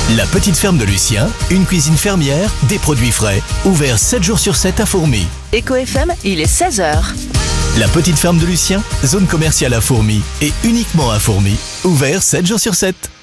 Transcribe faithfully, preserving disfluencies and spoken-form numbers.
La petite ferme de Lucien, une cuisine fermière, des produits frais, ouvert sept jours sur sept à Fourmies. Eco F M, il est seize heures. La petite ferme de Lucien, zone commerciale à Fourmies et uniquement à Fourmies, ouvert sept jours sur sept.